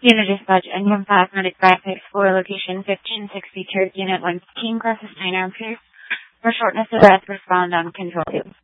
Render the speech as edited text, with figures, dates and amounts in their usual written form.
Unit dispatch, engine fast, medic graphics, for location 1562, Unit 1, team crosses 9 amperes. For shortness of breath, respond on control 2.